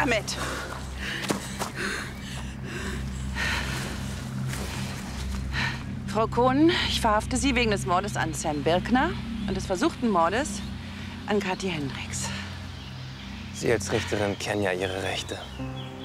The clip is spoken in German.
damit! Frau Kohn, ich verhafte Sie wegen des Mordes an Sam Birkner und des versuchten Mordes an Kathi Hendricks. Sie als Richterin kennen ja Ihre Rechte.